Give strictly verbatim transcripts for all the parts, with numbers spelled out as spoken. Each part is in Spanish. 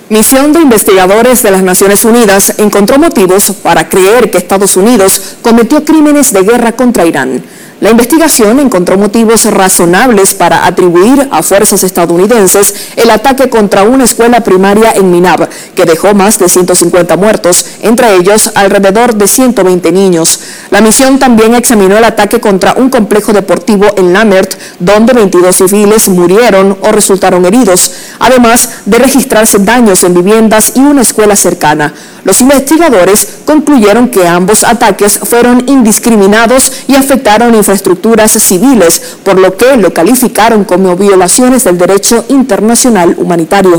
Misión de investigadores de las Naciones Unidas encontró motivos para creer que Estados Unidos cometió crímenes de guerra contra Irán. La investigación encontró motivos razonables para atribuir a fuerzas estadounidenses el ataque contra una escuela primaria en Minab, que dejó más de ciento cincuenta muertos, entre ellos alrededor de ciento veinte niños. La misión también examinó el ataque contra un complejo deportivo en Lamert, donde veintidós civiles murieron o resultaron heridos, además de registrarse daños en viviendas y una escuela cercana. Los investigadores concluyeron que ambos ataques fueron indiscriminados y afectaron infraestructuras civiles, por lo que lo calificaron como violaciones del derecho internacional humanitario.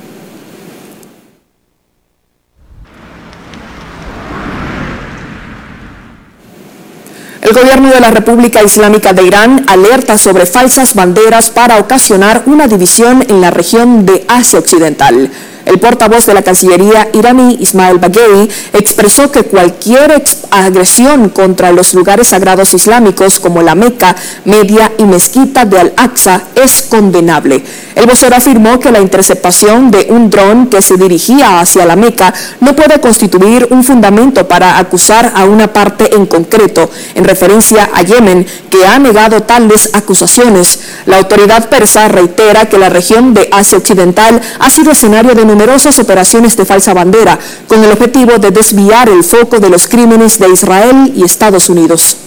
El gobierno de la República Islámica de Irán alerta sobre falsas banderas para ocasionar una división en la región de Asia Occidental. El portavoz de la Cancillería iraní, Ismail Bagheri, expresó que cualquier agresión contra los lugares sagrados islámicos como la Meca, Media y Mezquita de Al-Aqsa es condenable. El vocero afirmó que la interceptación de un dron que se dirigía hacia la Meca no puede constituir un fundamento para acusar a una parte en concreto, en referencia a Yemen, que ha negado tales acusaciones. La autoridad persa reitera que la región de Asia Occidental ha sido escenario de numerosas operaciones de falsa bandera, con el objetivo de desviar el foco de los crímenes de Israel y Estados Unidos.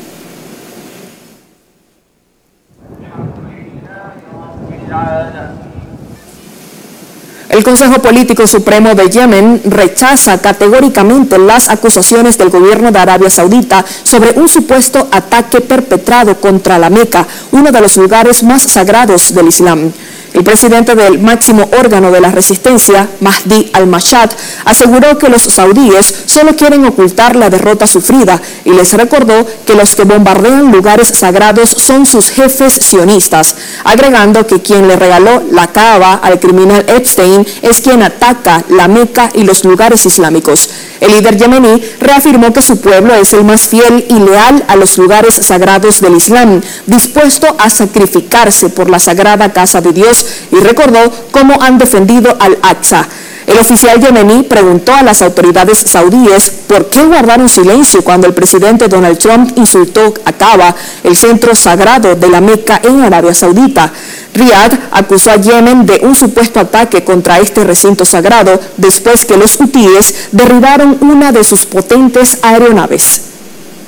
El Consejo Político Supremo de Yemen rechaza categóricamente las acusaciones del gobierno de Arabia Saudita sobre un supuesto ataque perpetrado contra la Meca, uno de los lugares más sagrados del Islam. El presidente del máximo órgano de la resistencia, Mahdi al-Mashhad, aseguró que los saudíes solo quieren ocultar la derrota sufrida y les recordó que los que bombardean lugares sagrados son sus jefes sionistas, agregando que quien le regaló la Kaaba al criminal Epstein es quien ataca la Meca y los lugares islámicos. El líder yemení reafirmó que su pueblo es el más fiel y leal a los lugares sagrados del Islam, dispuesto a sacrificarse por la sagrada casa de Dios, y recordó cómo han defendido Al-Aqsa. El oficial yemení preguntó a las autoridades saudíes por qué guardaron silencio cuando el presidente Donald Trump insultó a Kaaba, el centro sagrado de la Meca en Arabia Saudita. Riad acusó a Yemen de un supuesto ataque contra este recinto sagrado después que los hutíes derribaron una de sus potentes aeronaves.